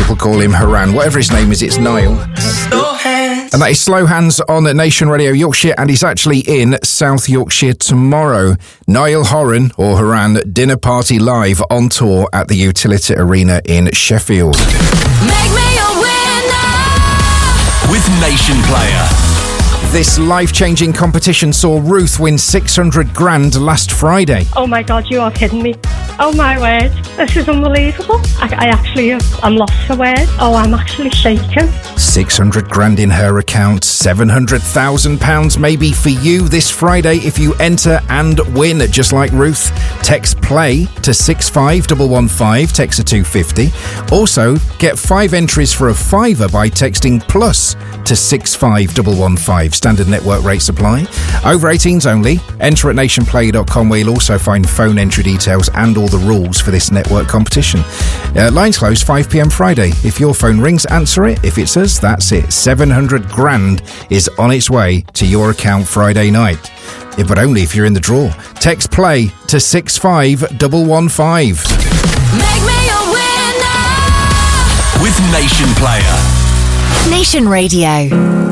people call him Haran. Whatever his name is, it's Niall. And that is Slow Hands on Nation Radio Yorkshire, and he's actually in South Yorkshire tomorrow. Niall Horan, or Haran, dinner party live on tour at the Utility Arena in Sheffield. Make me a winner with Nation Player. This life-changing competition saw Ruth win 600 grand last Friday. Oh my God, you are kidding me. Oh my word, this is unbelievable. I'm lost for words. Oh, I'm actually shaken. 600 grand in her account, £700,000 maybe for you this Friday if you enter and win, just like Ruth. Text PLAY to 65115, text to 250. Also, get 5 entries for a £5 by texting PLUS to 65115. Standard network rates apply. Over 18s only. Enter at nationplay.com, where you'll also find phone entry details and all the rules for this network competition. Lines close 5 p.m. Friday. If your phone rings, answer it. If it's us, that's it. 700 grand is on its way to your account Friday night. But only if you're in the draw. Text PLAY to 65115. Make me a winner with Nation Player. Nation Radio.